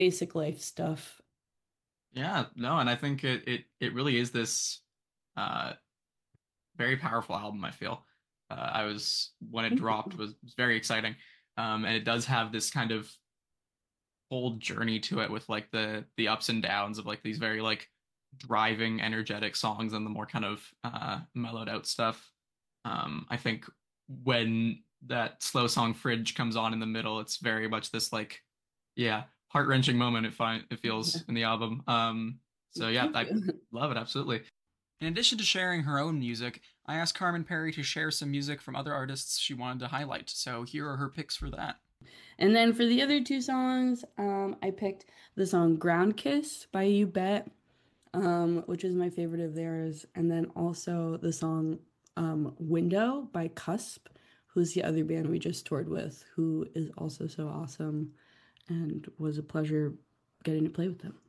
basic life stuff. Yeah, no, and I think it really is this uh very powerful album, I feel. I was when it Thank dropped you. was very exciting. And it does have this kind of whole journey to it with like the ups and downs of like these very like driving, energetic songs and the more kind of mellowed out stuff. I think when that slow song Fridge comes on in the middle, it's very much this like, yeah, heart-wrenching moment it feels in the album. So yeah, Thank I you. love it absolutely. In addition to sharing her own music, I asked Carmen Perry to share some music from other artists she wanted to highlight. So here are her picks for that. And then for the other two songs, I picked the song Ground Kiss by You Bet, which is my favorite of theirs. And then also the song Window by Cusp, who's the other band we just toured with, who is also so awesome and was a pleasure getting to play with them.